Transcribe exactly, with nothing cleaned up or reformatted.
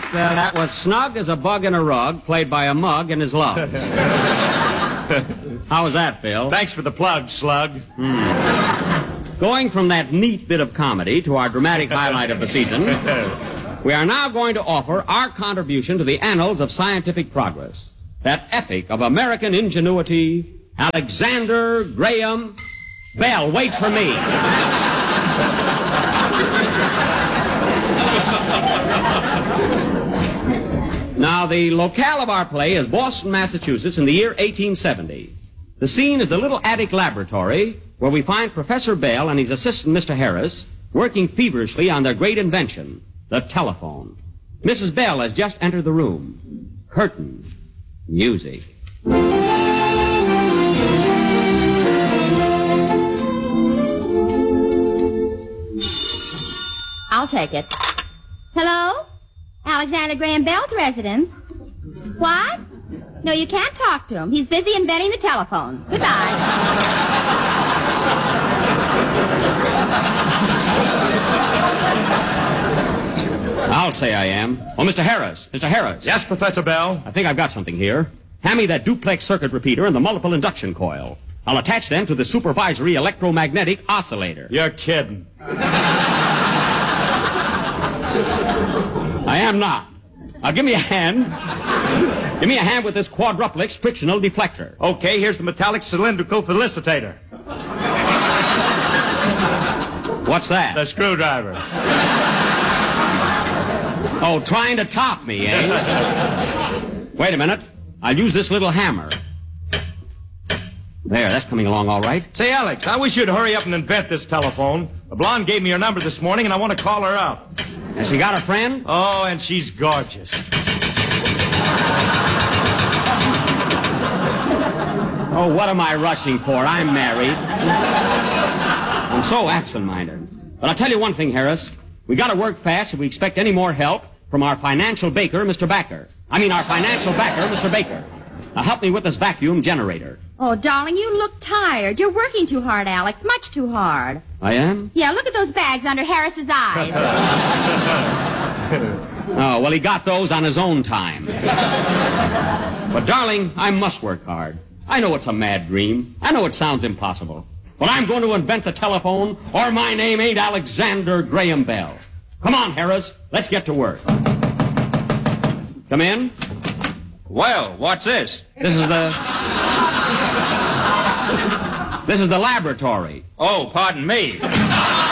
uh, that was Snug as a Bug in a Rug, played by a mug in his lugs. How was that, Bill? Thanks for the plug, Slug. Hmm. Going from that neat bit of comedy to our dramatic highlight of the season, we are now going to offer our contribution to the annals of scientific progress. That epic of American ingenuity, Alexander Graham Bell. Wait for me. Now, the locale of our play is Boston, Massachusetts, in the year eighteen seventy. The scene is the little attic laboratory where we find Professor Bell and his assistant, Mister Harris, working feverishly on their great invention, the telephone. Missus Bell has just entered the room. Curtain. Music. I'll take it. Hello? Alexander Graham Bell's residence. What? No, you can't talk to him. He's busy inventing the telephone. Goodbye. I'll say I am. Oh, Mister Harris. Mister Harris. Yes, Professor Bell? I think I've got something here. Hand me that duplex circuit repeater and the multiple induction coil. I'll attach them to the supervisory electromagnetic oscillator. You're kidding. I am not. Now, give me a hand. Give me a hand with this quadruplex frictional deflector. Okay, here's the metallic cylindrical felicitator. What's that? The screwdriver. Oh, trying to top me, eh? Wait a minute. I'll use this little hammer. There, that's coming along all right. Say, Alex, I wish you'd hurry up and invent this telephone. The blonde gave me your number this morning, and I want to call her up. Has she got a friend? Oh, and she's gorgeous. Oh, what am I rushing for? I'm married. I'm so absent-minded. But I'll tell you one thing, Harris. We got to work fast if we expect any more help from our financial baker, Mister Backer. I mean, our financial backer, Mister Baker. Now, help me with this vacuum generator. Oh, darling, you look tired. You're working too hard, Alex. Much too hard. I am? Yeah, look at those bags under Harris's eyes. Oh, well, he got those on his own time. But, darling, I must work hard. I know it's a mad dream. I know it sounds impossible. But I'm going to invent the telephone, or my name ain't Alexander Graham Bell. Come on, Harris. Let's get to work. Come in. Well, what's this? This is the... This is the laboratory. Oh, pardon me.